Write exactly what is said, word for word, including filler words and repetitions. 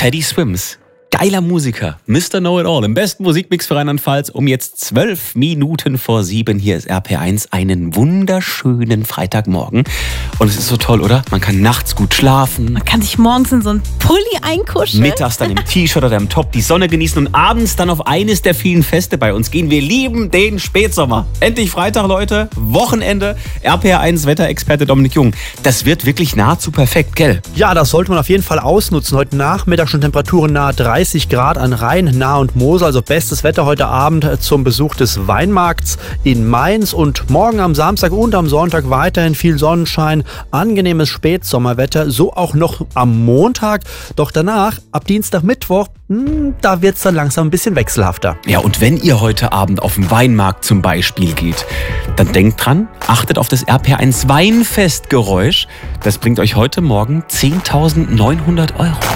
Teddy Swims. Geiler Musiker, Mister Know-It-All, im besten Musikmix für Rheinland-Pfalz um jetzt zwölf Minuten vor sieben. Hier ist R P eins, einen wunderschönen Freitagmorgen. Und es ist so toll, oder? Man kann nachts gut schlafen. Man kann sich morgens in so einen Pulli einkuscheln. Mittags dann im T-Shirt oder im Top die Sonne genießen und abends dann auf eines der vielen Feste bei uns gehen. Wir lieben den Spätsommer. Endlich Freitag, Leute, Wochenende. R P eins Wetterexperte Dominik Jung. Das wird wirklich nahezu perfekt, gell? Ja, das sollte man auf jeden Fall ausnutzen. Heute Nachmittag schon Temperaturen nahe dreißig Grad an Rhein, Nahe und Mosel. Also bestes Wetter heute Abend zum Besuch des Weinmarkts in Mainz. Und morgen am Samstag und am Sonntag weiterhin viel Sonnenschein, angenehmes Spätsommerwetter. So auch noch am Montag. Doch danach, ab Dienstag, Mittwoch, mh, da wird es dann langsam ein bisschen wechselhafter. Ja, und wenn ihr heute Abend auf den Weinmarkt zum Beispiel geht, dann denkt dran, achtet auf das R P eins Weinfestgeräusch. Das bringt euch heute Morgen zehntausendneunhundert Euro.